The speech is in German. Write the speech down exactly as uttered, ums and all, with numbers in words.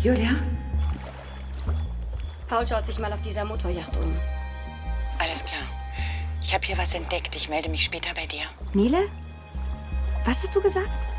Julia? Paul schaut sich mal auf dieser Motorjacht um. Alles klar. Ich habe hier was entdeckt. Ich melde mich später bei dir. Nele? Was hast du gesagt?